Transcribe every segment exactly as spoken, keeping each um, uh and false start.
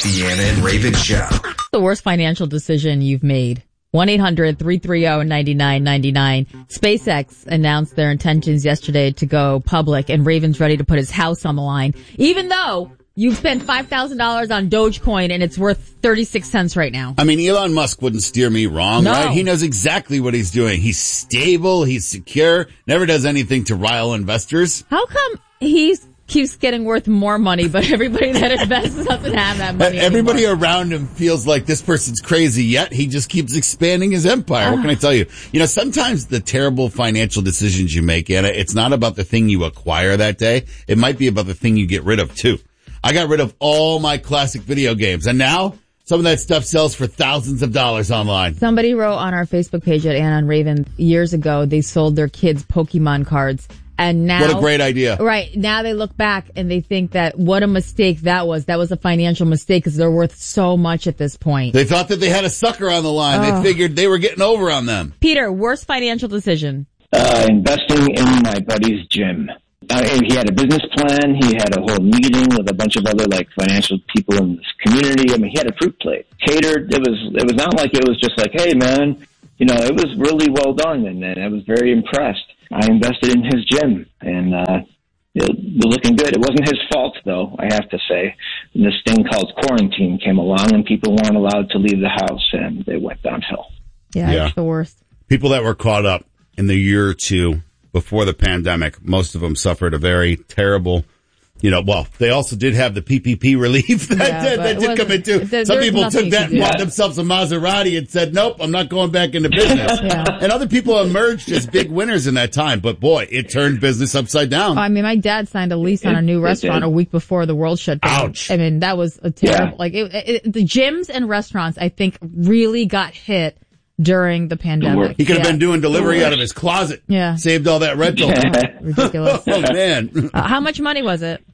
Deanna and Raven Show. The worst financial decision you've made. one eight hundred three three zero nine nine nine nine. SpaceX announced their intentions yesterday to go public, and Raven's ready to put his house on the line, even though you've spent five thousand dollars on Dogecoin and it's worth thirty-six cents right now. I mean, Elon Musk wouldn't steer me wrong, No. right? He knows exactly what he's doing. He's stable, he's secure, never does anything to rile investors. How come he keeps getting worth more money, but everybody that invests doesn't have that money Everybody anymore? around him feels like this person's crazy, yet he just keeps expanding his empire. What can I tell you? You know, sometimes the terrible financial decisions you make, Anna, it's not about the thing you acquire that day. It might be about the thing you get rid of, too. I got rid of all my classic video games, and now some of that stuff sells for thousands of dollars online. Somebody wrote on our Facebook page at Anna and Raven years ago, they sold their kids Pokemon cards. And now, What a great idea. Right. Now they look back and they think that what a mistake that was. That was a financial mistake because they're worth so much at this point. They thought that they had a sucker on the line. Oh. They figured they were getting over on them. Peter, worst financial decision? Uh, investing in my buddy's gym. Uh, he had a business plan. He had a whole meeting with a bunch of other like financial people in this community. I mean, he had a fruit plate catered. It was it was not like it was just like, hey man, you know, it was really well done, and, and I was very impressed. I invested in his gym, and uh, it was looking good. It wasn't his fault, though, I have to say. This thing called quarantine came along, and people weren't allowed to leave the house, and they went downhill. Yeah, Yeah. it's the worst. People that were caught up in the year or two before the pandemic, most of them suffered a very terrible, you know, well, they also did have the P P P relief that, Yeah, that, but that it did come wasn't- into. there- Some there's people nothing took you that can and do. bought themselves a Maserati and said, nope, I'm not going back into business. Yeah. And other people emerged as big winners in that time. But boy, it turned business upside down. I mean, my dad signed a lease on It- a new it restaurant did. a week before the world shut down. Ouch. I mean, that was a terrible, Yeah. like, it, it, the gyms and restaurants, I think, really got hit during the pandemic. He could have Yeah. been doing delivery out of his closet. Yeah. Saved all that rental. Ridiculous. Oh, man. Uh, how much money was it?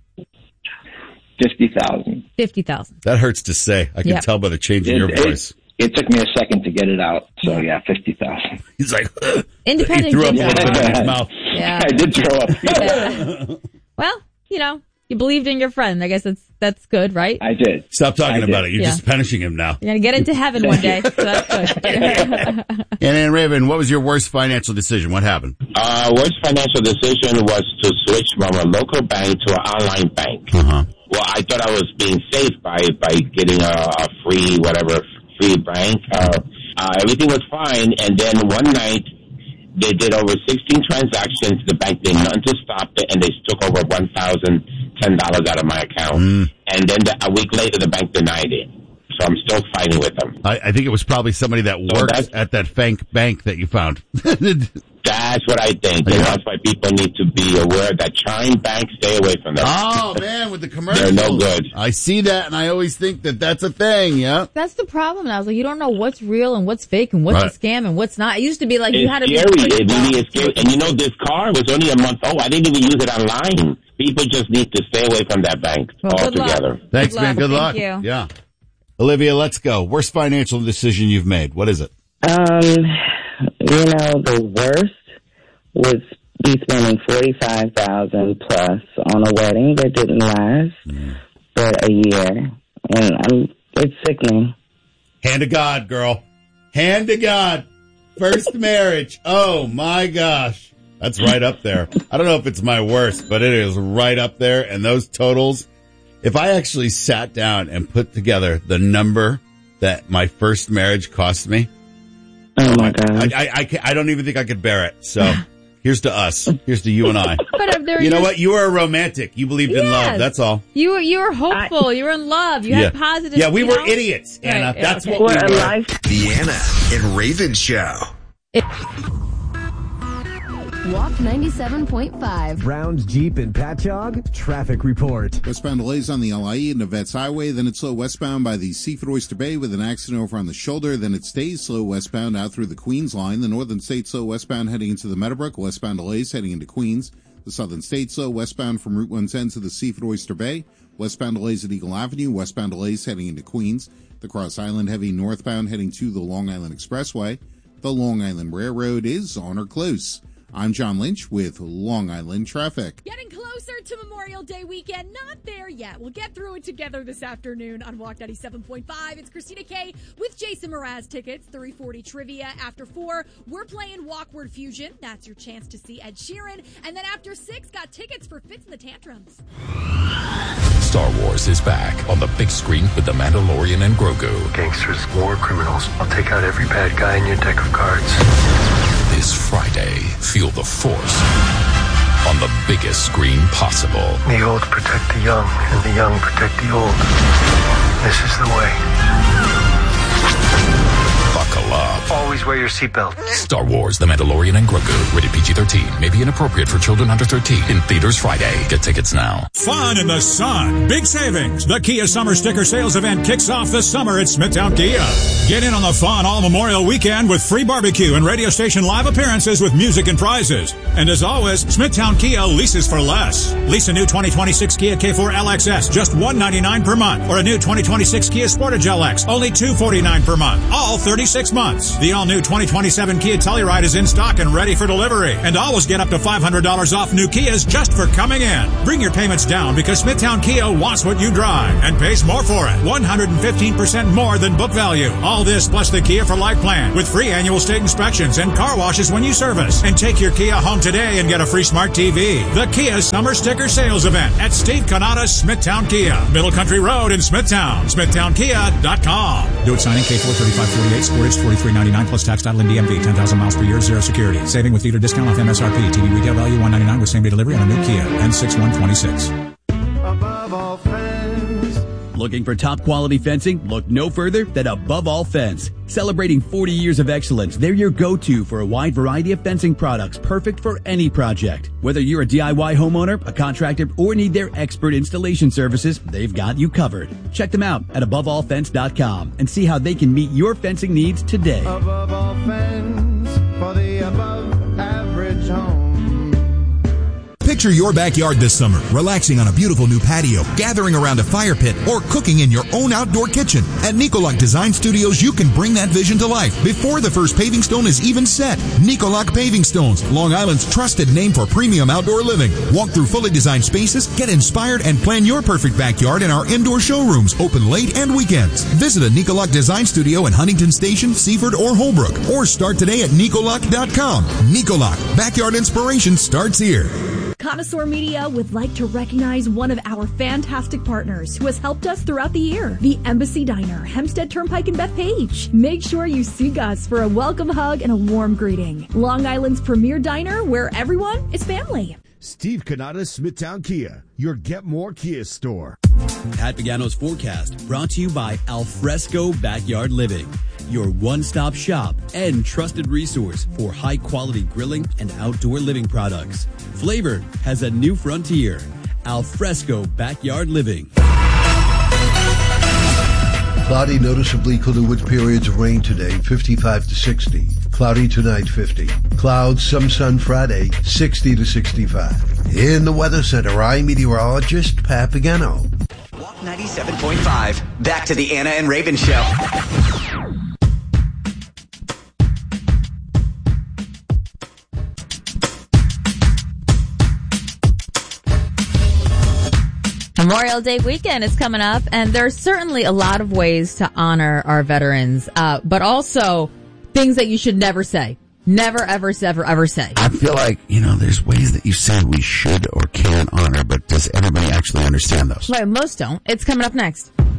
Fifty thousand. fifty thousand. That hurts to say. I can Yeah. tell by the change in It, your it, voice. it took me a second to get it out, so yeah, fifty thousand. He's like, Independent he threw up a gym. little bit in his mouth. Yeah. I did throw up. Yeah. Well, you know, you believed in your friend. I guess that's that's good, right? I did. Stop talking I about did. it. You're Yeah. just punishing him now. You're gonna get into heaven one day, so that's good. And then, Raven, what was your worst financial decision? What happened? Uh, worst financial decision was to switch from a local bank to an online bank. Uh-huh. Well, I thought I was being safe by, by getting a, a free, whatever, free bank. Uh, uh, everything was fine. And then one night, they did over sixteen transactions. The bank did nothing to stop it, and they took over one thousand ten dollars out of my account. Mm. And then the, a week later, the bank denied it. So I'm still fighting with them. I, I think it was probably somebody that So works that's- at that bank bank that you found. That's what I think. Yeah. And that's why people need to be aware that Chime Bank, stay away from them. Oh, man, with the commercials. They're no good. I see that, and I always think that that's a thing, yeah? That's the problem now. It's like you don't know what's real and what's fake and what's Right. a scam and what's not. It used to be like you It's had to scary. be It really is scary. And you know, this car was only a month old. I didn't even use it online. People just need to stay away from that bank Well, good luck. altogether. Thanks, Good man. luck. Good Thank luck. you. Yeah. Olivia, let's go. Worst financial decision you've made. What is it? Um, you know, the worst was be spending forty-five thousand plus on a wedding that didn't last Mm. for a year, and I'm it's sickening. Hand to God, girl. Hand to God. First marriage. Oh, my gosh. That's right up there. I don't know if it's my worst, but it is right up there. And those totals, if I actually sat down and put together the number that my first marriage cost me, Oh my God! I, I, I, ca- I don't even think I could bear it. So here's to us. Here's to you and I. But uh, there You know used- what? You were a romantic. You believed in love. Yes. That's all. You were you were hopeful. you were in love. You had positive. Yeah, we you were know? idiots, Anna. Right, yeah, That's okay. what we What a were. life! Deanna and Raven Show. Walk ninety-seven point five. Browns Jeep and Patchogue traffic report. Westbound delays on the L I E into Vets Highway. Then it's slow westbound by the Seaford Oyster Bay with an accident over on the shoulder. Then it stays slow westbound out through the Queens line. The Northern State slow westbound heading into the Meadowbrook. Westbound delays heading into Queens. The Southern State slow westbound from Route one ten to the Seaford Oyster Bay. Westbound delays at Eagle Avenue. Westbound delays heading into Queens. The Cross Island heavy northbound heading to the Long Island Expressway. The Long Island Railroad is on or close. I'm John Lynch with Long Island Traffic. Getting closer to Memorial Day weekend. Not there yet. We'll get through it together this afternoon on Walk ninety-seven point five. It's Christina K with Jason Mraz tickets. three forty trivia. After four, we're playing Walkward Fusion. That's your chance to see Ed Sheeran. And then after six, got tickets for Fits and the Tantrums. Star Wars is back on the big screen with The Mandalorian and Grogu. Gangsters, war criminals. I'll take out every bad guy in your deck of cards. This Friday, feel the Force on the biggest screen possible. The old protect the young, and the young protect the old. This is the way. Buckle up. Always wear your seatbelt. Star Wars, The Mandalorian and Grogu. Rated P G thirteen. May be inappropriate for children under thirteen. In theaters Friday. Get tickets now. Fun in the sun. Big savings. The Kia Summer Sticker Sales Event kicks off this summer at Smithtown Kia. Get in on the fun all Memorial weekend with free barbecue and radio station live appearances with music and prizes. And as always, Smithtown Kia leases for less. Lease a new twenty twenty-six Kia K four L X S, just one hundred ninety-nine dollars per month. Or a new twenty twenty-six Kia Sportage L X, only two hundred forty-nine dollars per month. All thirty-six months. The all-new twenty twenty-seven Kia Telluride is in stock and ready for delivery. And always get up to five hundred dollars off new Kias just for coming in. Bring your payments down because Smithtown Kia wants what you drive and pays more for it. one hundred fifteen percent more than book value. All this plus the Kia for Life plan with free annual state inspections and car washes when you service. And take your Kia home today and get a free smart T V. The Kia Summer Sticker Sales Event at Steve Canada's Smithtown Kia. Middle Country Road in Smithtown. Smithtown Kia dot com. Do it signing K four thirty-five forty-eight, Sportage forty-three ninety-nine plus tax title and D M V. ten thousand miles per year, zero security. Saving with dealer discount off M S R P. T V retail value one ninety-nine with same day delivery on a new Kia. N six one twenty-six. Above all fence. Looking for top quality fencing? Look no further than Above All Fence. Celebrating forty years of excellence, they're your go-to for a wide variety of fencing products, perfect for any project. Whether you're a D I Y homeowner, a contractor, or need their expert installation services, they've got you covered. Check them out at above all fence dot com and see how they can meet your fencing needs today. Above All Fence, for the above average home. Picture your backyard this summer, relaxing on a beautiful new patio, gathering around a fire pit, or cooking in your own outdoor kitchen. At Nicolac Design Studios, you can bring that vision to life before the first paving stone is even set. Nicolac Paving Stones, Long Island's trusted name for premium outdoor living. Walk through fully designed spaces, get inspired, and plan your perfect backyard in our indoor showrooms, open late and weekends. Visit a Nicolac Design Studio in Huntington Station, Seaford, or Holbrook, or start today at Nicolac dot com. Nicolac, backyard inspiration starts here. Connoisseur Media would like to recognize one of our fantastic partners who has helped us throughout the year, the Embassy Diner, Hempstead Turnpike and Bethpage. Make sure you seek us for a welcome hug and a warm greeting. Long Island's premier diner where everyone is family. Steve Canada's Smithtown Kia, your Get More Kia store. Pat Pagano's forecast brought to you by Alfresco Backyard Living, your one-stop shop and trusted resource for high-quality grilling and outdoor living products. Flavor has a new frontier. Alfresco Backyard Living. Cloudy, noticeably cooler with periods of rain today, fifty-five to sixty. Cloudy tonight, fifty. Clouds, some sun Friday, sixty to sixty-five. In the Weather Center, I'm meteorologist Pat Pagano. Walk ninety-seven point five. Back to the Anna and Raven Show. Memorial Day weekend is coming up, and there's certainly a lot of ways to honor our veterans, uh, but also things that you should never say. Never, ever, ever, ever say. I feel like, you know, there's ways that you say we should or can honor, but does everybody actually understand those? Right, most don't. It's coming up next.